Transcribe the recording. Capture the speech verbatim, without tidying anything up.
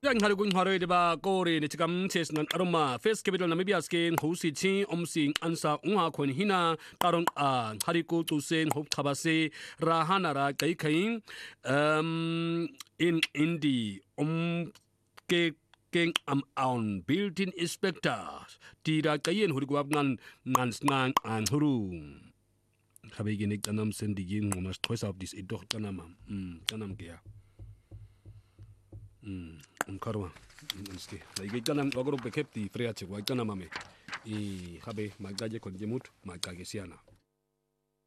Kan hari gun hari deba kore ni chikam ches nan aroma face capital Namibia skin husi chi omsing ansa unha kon hina tarong a hari ko tu sen hop khabase rahana ra kai kai um in indi om ke keng am on built-in inspectors tira kayen huri gwab ngan ngan snang an huru habe genik tanam sen digin monas choice of this idok tanama mm tanam kya mm um karwa nski lagi tanam ogro bekepti freache wa tanama me i habe magaje kon jemut magage siana